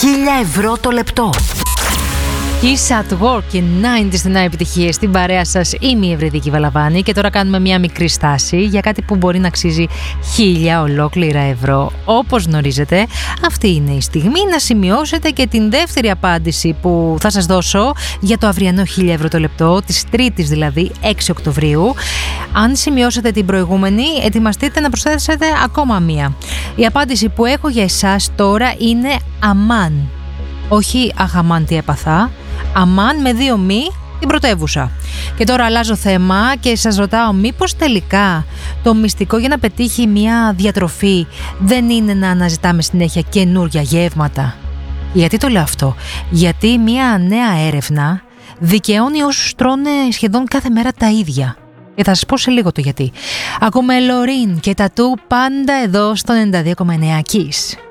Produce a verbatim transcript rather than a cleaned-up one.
χίλια ευρώ το λεπτό. Kiss at Work και ενενήντα στην επιτυχία στην παρέα σας. Είμαι η Ευρεδίκη Βαλαβάνη και τώρα κάνουμε μια μικρή στάση για κάτι που μπορεί να αξίζει χίλια ολόκληρα ευρώ. Όπως γνωρίζετε, αυτή είναι η στιγμή να σημειώσετε και την δεύτερη απάντηση που θα σας δώσω για το αυριανό χίλια ευρώ το λεπτό, της Τρίτης δηλαδή, έξι Οκτωβρίου. Αν σημειώσετε την προηγούμενη, ετοιμαστείτε να προσθέσετε ακόμα μία. Η απάντηση που έχω για εσάς τώρα είναι αμάν. Όχι αχαμάν τι έπαθα, αμάν με δύο μη την πρωτεύουσα. Και τώρα αλλάζω θέμα και σας ρωτάω, μήπως τελικά το μυστικό για να πετύχει μια διατροφή δεν είναι να αναζητάμε συνέχεια καινούρια γεύματα? Γιατί το λέω αυτό? Γιατί μια νέα έρευνα δικαιώνει όσους τρώνε σχεδόν κάθε μέρα τα ίδια. Και θα σας πω σε λίγο το γιατί. Ακούμε Λωρίν και Τατού πάντα εδώ στο ενενήντα δύο κόμμα εννέα Kiss.